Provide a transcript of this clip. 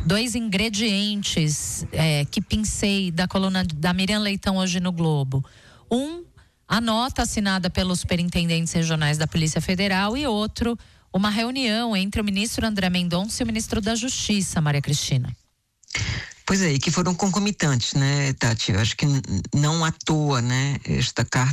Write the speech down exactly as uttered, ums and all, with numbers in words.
dois ingredientes é, que pincei da coluna da Miriam Leitão hoje no Globo. Um, a nota assinada pelos superintendentes regionais da Polícia Federal, e outro, uma reunião entre o ministro André Mendonça e o ministro da Justiça, Maria Cristina. Pois é, e que foram concomitantes, né, Tati? Eu acho que não à toa, né, esta carta